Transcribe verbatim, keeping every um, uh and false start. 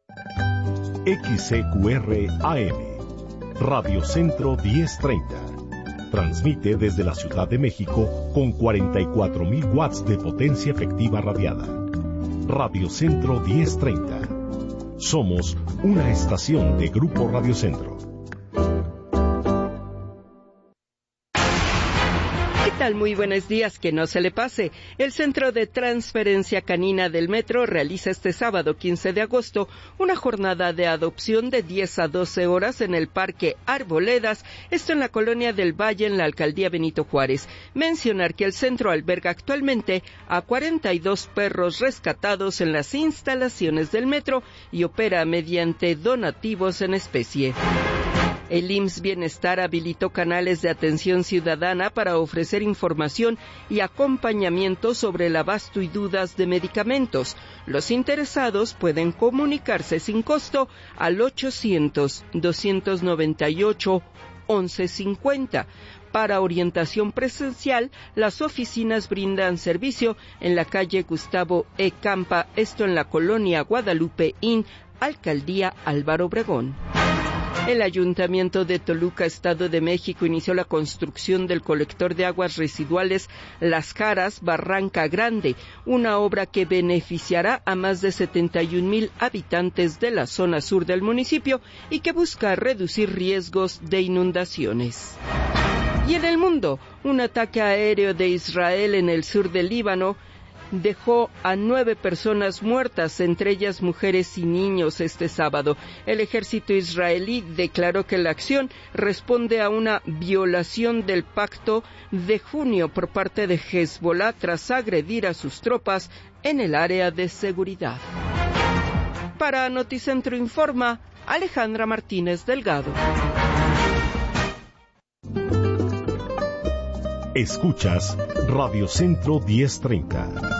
X C Q R A M, Radio Centro diez treinta. Transmite desde la Ciudad de México con cuarenta y cuatro mil watts de potencia efectiva radiada. Radio Centro diez treinta. Somos una estación de Grupo Radio Centro. ¿Qué tal? Muy buenos días, que no se le pase. El Centro de Transferencia Canina del Metro realiza este sábado quince de agosto una jornada de adopción de diez a doce horas en el Parque Arboledas, esto en la Colonia del Valle, en la Alcaldía Benito Juárez. Mencionar que el centro alberga actualmente a cuarenta y dos perros rescatados en las instalaciones del metro y opera mediante donativos en especie. El I M S S Bienestar habilitó canales de atención ciudadana para ofrecer información y acompañamiento sobre el abasto y dudas de medicamentos. Los interesados pueden comunicarse sin costo al ochocientos, doscientos noventa y ocho, once cincuenta. Para orientación presencial, las oficinas brindan servicio en la calle Gustavo E. Campa, esto en la Colonia Guadalupe Inn, Alcaldía Álvaro Obregón. El Ayuntamiento de Toluca, Estado de México, inició la construcción del colector de aguas residuales Las Jaras, Barranca Grande, una obra que beneficiará a más de setenta y un mil habitantes de la zona sur del municipio y que busca reducir riesgos de inundaciones. Y en el mundo, un ataque aéreo de Israel en el sur del Líbano dejó a nueve personas muertas, entre ellas mujeres y niños, este sábado. El ejército israelí declaró que la acción responde a una violación del pacto de junio por parte de Hezbollah tras agredir a sus tropas en el área de seguridad. Para Noticentro Informa, Alejandra Martínez Delgado. Escuchas Radio Centro diez treinta.